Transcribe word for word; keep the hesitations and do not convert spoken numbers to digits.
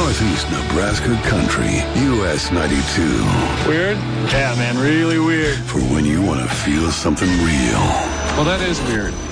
Northeast Nebraska country. U S ninety-two. Weird? Yeah, man, really weird. For when you want to feel something real. Well, that is weird.